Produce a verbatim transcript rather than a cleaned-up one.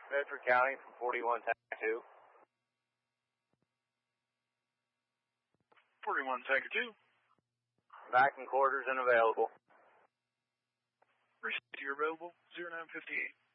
Medford County from forty-one Tanker two. forty-one Tanker two. Back in quarters and available. Receipt, you're available, zero nine fifty-eight.